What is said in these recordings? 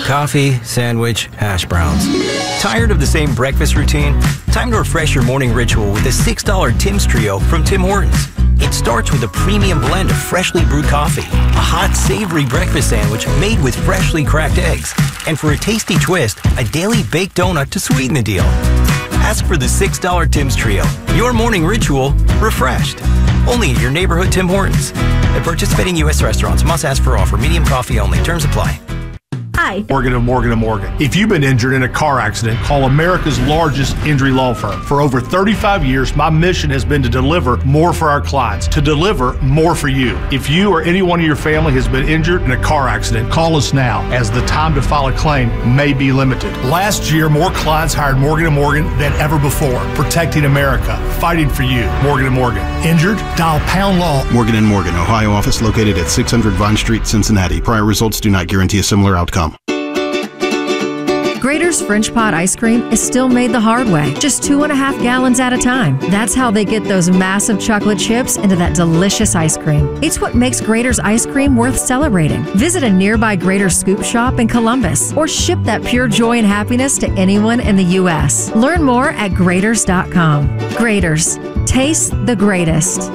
coffee, sandwich, hash browns. Tired of the same breakfast routine? Time to refresh your morning ritual with the $6 Tim's Trio from Tim Hortons. It starts with a premium blend of freshly brewed coffee, a hot, savory breakfast sandwich made with freshly cracked eggs, and for a tasty twist, a daily baked donut to sweeten the deal. Ask for the $6 Tim's Trio. Your morning ritual refreshed. Only at your neighborhood Tim Hortons. At participating U.S. restaurants, must ask for offer. Medium coffee only. Terms apply. Hi. Morgan & Morgan & Morgan. If you've been injured in a car accident, call America's largest injury law firm. For over 35 years, my mission has been to deliver more for our clients, to deliver more for you. If you or anyone in your family has been injured in a car accident, call us now, as the time to file a claim may be limited. Last year, more clients hired Morgan & Morgan than ever before, protecting America, fighting for you. Morgan & Morgan. Injured? Dial #law. Morgan & Morgan, Ohio office located at 600 Vine Street, Cincinnati. Prior results do not guarantee a similar outcome. Grater's French Pot ice cream is still made the hard way, just 2.5 gallons at a time. That's how they get those massive chocolate chips into that delicious ice cream. It's what makes Grater's ice cream worth celebrating. Visit a nearby Grater's Scoop Shop in Columbus or ship that pure joy and happiness to anyone in the U.S. Learn more at Graters.com. Grater's. Taste the greatest.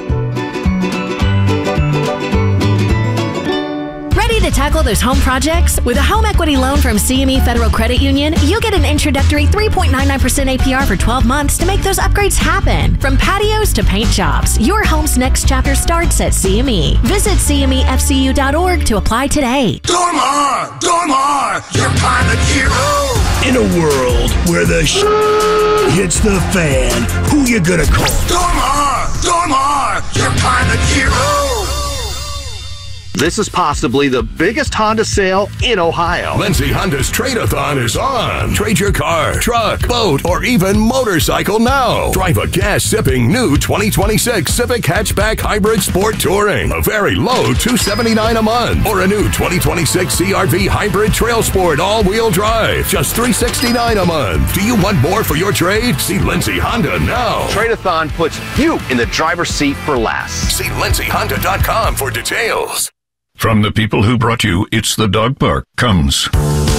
Ready to tackle those home projects? With a home equity loan from CME Federal Credit Union, you'll get an introductory 3.99% APR for 12 months to make those upgrades happen. From patios to paint jobs, your home's next chapter starts at CME. Visit CMEFCU.org to apply today. Dormar, your pilot hero. In a world where the hits the fan, who you gonna call? Dormar, your pilot hero. This is possibly the biggest Honda sale in Ohio. Lindsay Honda's Trade-a-thon is on. Trade your car, truck, boat, or even motorcycle now. Drive a gas-sipping new 2026 Civic Hatchback Hybrid Sport Touring. A very low $279 a month. Or a new 2026 CR-V Hybrid Trail Sport all-wheel drive. Just $369 a month. Do you want more for your trade? See Lindsay Honda now. Trade-a-thon puts you in the driver's seat for less. See lindsayhonda.com for details. From the people who brought you It's the Dog Park comes